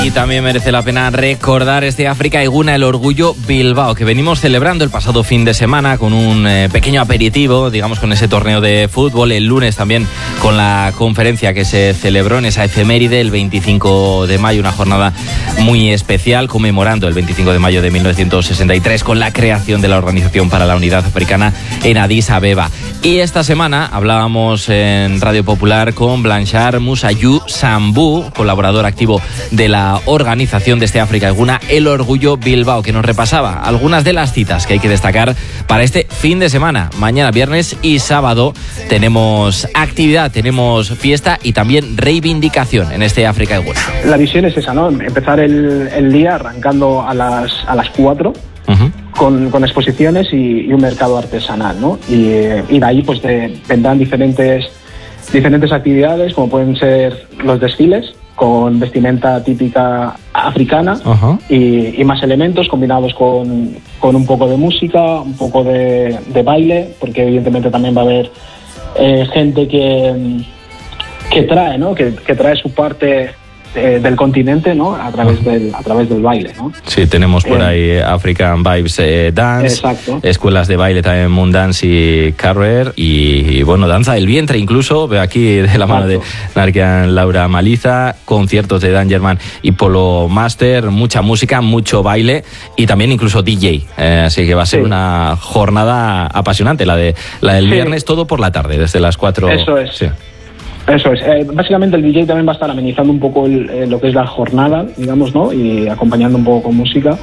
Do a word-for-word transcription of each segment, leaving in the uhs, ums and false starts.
Y también merece la pena recordar este África Eguna, el Orgullo Bilbao, que venimos celebrando el pasado fin de semana con un eh, pequeño aperitivo, digamos, con ese torneo de fútbol. El lunes también con la conferencia que se celebró en esa efeméride el veinticinco de mayo, una jornada muy especial, conmemorando el veinticinco de mayo de mil novecientos sesenta y tres con la creación de la Organización para la Unidad Africana en Addis Abeba. Y esta semana hablábamos en Radio Popular con Blanchard Musayou Sambou, colaborador activo de la organización de este África Eguna, el Orgullo Bilbao, que nos repasaba algunas de las citas que hay que destacar para este fin de semana. Mañana, viernes y sábado tenemos actividad, tenemos fiesta y también reivindicación en este África Eguna. La visión es esa, ¿no? Empezar el, el día arrancando a las, a las cuatro. Uh-huh. Con, con exposiciones y, y un mercado artesanal, ¿no? Y, y de ahí pues de, vendrán diferentes, diferentes actividades, como pueden ser los desfiles con vestimenta típica africana. Uh-huh. y, y más elementos combinados con, con un poco de música, un poco de, de baile, porque evidentemente también va a haber eh, gente que, que trae, ¿no? Que, que trae su parte Eh, del continente, ¿no? A través del, a través del baile, ¿no? Sí, tenemos por ahí eh, African Vibes eh, Dance, exacto. Escuelas de baile también, Moon Dance y Carrer, y, y bueno, danza del vientre incluso, veo aquí de la mano exacto. de Narkian Laura Maliza, conciertos de Dan German y Polo Master, mucha música, mucho baile y también incluso D J, eh, así que va a ser sí. una jornada apasionante, la de la del sí. viernes, todo por la tarde, desde las cuatro. Eso es. Sí. Eso es. Eh, básicamente el D J también va a estar amenizando un poco el, eh, lo que es la jornada, digamos, ¿no? Y acompañando un poco con música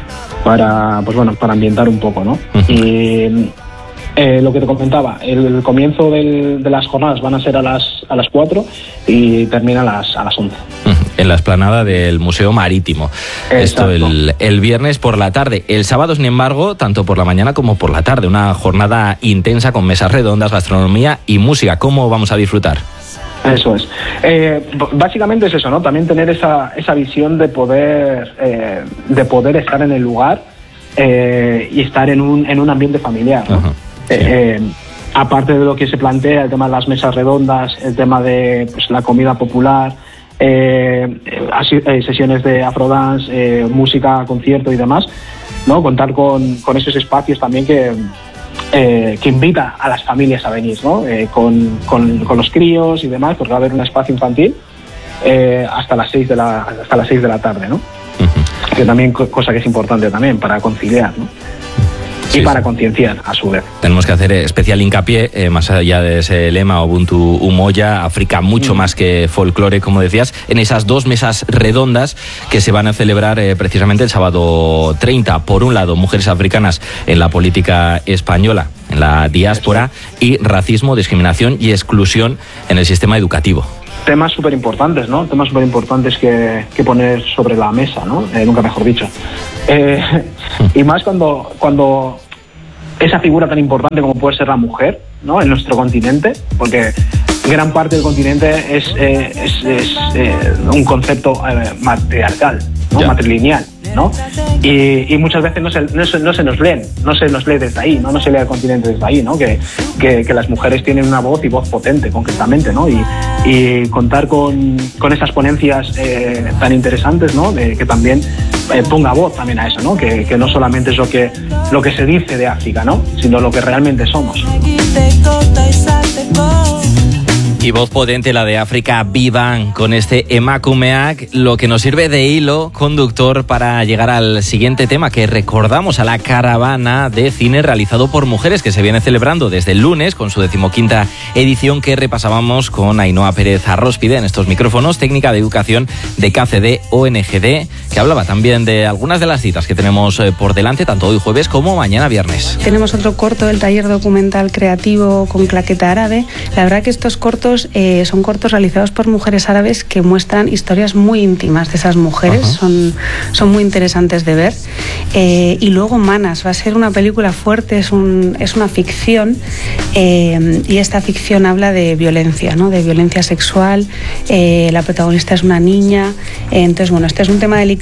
para, pues bueno, para ambientar un poco, ¿no? Uh-huh. Y eh, lo que te comentaba, el, el comienzo del, de las jornadas van a ser a las a las cuatro y termina a las a las once. Uh-huh. En la explanada del Museo Marítimo. Exacto. Esto el, el viernes por la tarde. El sábado, sin embargo, tanto por la mañana como por la tarde, una jornada intensa con mesas redondas, gastronomía y música. ¿Cómo vamos a disfrutar? Eso es. Eh, básicamente es eso, ¿no? También tener esa, esa visión de poder eh, de poder estar en el lugar eh, y estar en un, en un ambiente familiar, ¿no? Uh-huh. Sí. Eh, aparte de lo que se plantea, el tema de las mesas redondas, el tema de pues, la comida popular, eh, eh, sesiones de afrodance, eh, música, concierto y demás, ¿no? Contar con, con esos espacios también que... Eh, que invita a las familias a venir, ¿no? Eh, con, con, con los críos y demás, porque va a haber un espacio infantil eh, hasta las seis de la hasta las seis de la tarde, ¿no? Uh-huh. Que también cosa que es importante también para conciliar, ¿no? Sí, y para sí. concienciar a su vez. Tenemos que hacer especial hincapié, eh, más allá de ese lema Ubuntu Umoja, África mucho mm. más que folclore, como decías, en esas dos mesas redondas que se van a celebrar eh, precisamente el sábado treinta. Por un lado, mujeres africanas en la política española, en la diáspora, y racismo, discriminación y exclusión en el sistema educativo. Temas súper importantes, ¿no? Temas súper importantes que, que poner sobre la mesa, ¿no? Eh, nunca mejor dicho. Eh, y más cuando, cuando esa figura tan importante como puede ser la mujer, ¿no? En nuestro continente, porque gran parte del continente es, eh, es, es eh, un concepto eh, matriarcal, ¿no? Matrilineal, ¿no? Y, y muchas veces no se, no, se, no se nos leen, no se nos lee desde ahí, no, no se lee al continente desde ahí, ¿no? Que, que, que las mujeres tienen una voz y voz potente, concretamente, ¿no? Y, y contar con, con esas ponencias eh, tan interesantes, ¿no? De, que también eh, ponga voz también a eso, ¿no? Que, que no solamente es lo que, lo que se dice de África, ¿no? Sino lo que realmente somos. Y voz potente la de África Vivan con este Emakumeak, lo que nos sirve de hilo conductor para llegar al siguiente tema que recordamos, a la caravana de cine realizado por mujeres que se viene celebrando desde el lunes con su decimoquinta edición, que repasábamos con Ainhoa Pérez Arróspide en estos micrófonos, técnica de educación de K C D O N G D, que hablaba también de algunas de las citas que tenemos por delante, tanto hoy jueves como mañana viernes. Tenemos otro corto del taller documental creativo con claqueta árabe. La verdad que estos cortos Eh, son cortos realizados por mujeres árabes que muestran historias muy íntimas de esas mujeres. son, son muy interesantes de ver. Eh, y luego Manas va a ser una película fuerte, es, un, es una ficción, eh, y esta ficción habla de violencia, ¿no? De violencia sexual. Eh, la protagonista es una niña, eh, entonces bueno, este es un tema delicado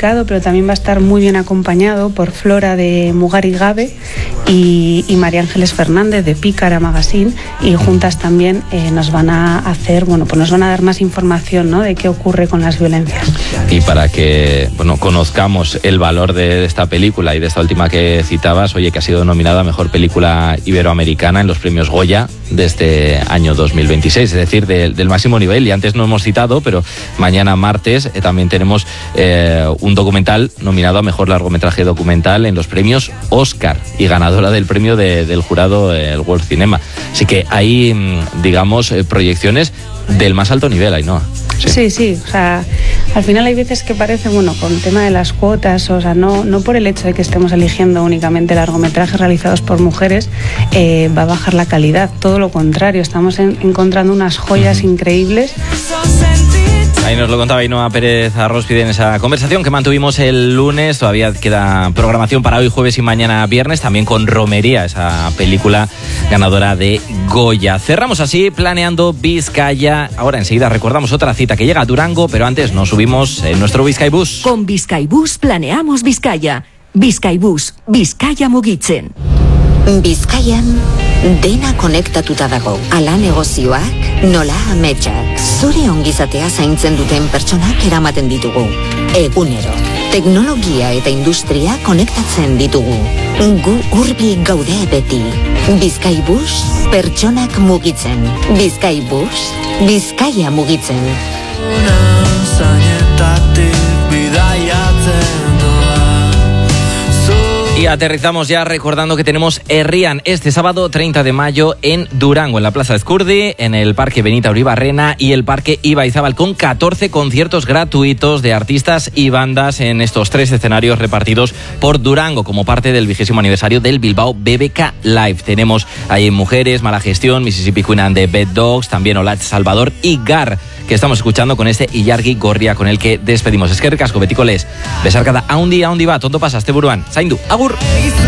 dedicado, pero también va a estar muy bien acompañado por Flora de Mugari Gabe y, y María Ángeles Fernández de Pícara Magazine, y juntas también eh, nos van a hacer, bueno, pues nos van a dar más información, ¿no?, de qué ocurre con las violencias. Y para que, bueno, conozcamos el valor de esta película y de esta última que citabas, oye, que ha sido nominada a Mejor Película Iberoamericana en los premios Goya de este año dos mil veintiséis, es decir, de, del máximo nivel. Y antes no hemos citado, pero mañana martes eh, también tenemos eh, un documental nominado a Mejor Largometraje Documental en los premios Oscar y ganadora del premio de, del jurado, eh, el World Cinema. Así que hay, digamos, eh, proyecciones del más alto nivel, Ainhoa. Sí. sí, sí, o sea, al final hay veces que parece, bueno, con el tema de las cuotas, o sea, no, no por el hecho de que estemos eligiendo únicamente largometrajes realizados por mujeres, eh, va a bajar la calidad, todo lo contrario, estamos en, encontrando unas joyas uh-huh. increíbles. Ahí nos lo contaba Ainhoa Pérez Arróspide en esa conversación que mantuvimos el lunes. Todavía queda programación para hoy jueves y mañana viernes, también con Romería, esa película ganadora de Goya. Cerramos así Planeando Vizcaya. Ahora enseguida recordamos otra cita que llega a Durango, pero antes nos subimos en nuestro Bizkaibus. Con Bizkaibus planeamos Vizcaya. Bizkaibus, Bizkaia mugitzen. Bizkaian dena konektatuta dago. Ala negozioak, nola ametsak. Zure ongizatea zaintzen duten pertsonak eramaten ditugu. Egunero, teknologia eta industria konektatzen ditugu. Gu hurbil gaude beti. Bizkaibus, pertsonak mugitzen. Bizkaibus, Bizkaia mugitzen. Y aterrizamos ya recordando que tenemos Herrian este sábado treinta de mayo en Durango, en la Plaza Ezcurdi, en el Parque Benita Uribarrena y el Parque Ibaizabal, con catorce conciertos gratuitos de artistas y bandas en estos tres escenarios repartidos por Durango como parte del vigésimo aniversario del Bilbao B B K Live. Tenemos ahí Mujeres, Mala Gestión, Mississippi Queen and the Bad Dogs, también Olatz Salvador y Gar, que estamos escuchando con este Ilargi Gorria con el que despedimos. Eskerrik asko, betiko lez. Besarkada haundi haundi bat, ondo pasa, asteburuan. Zaindu, agur!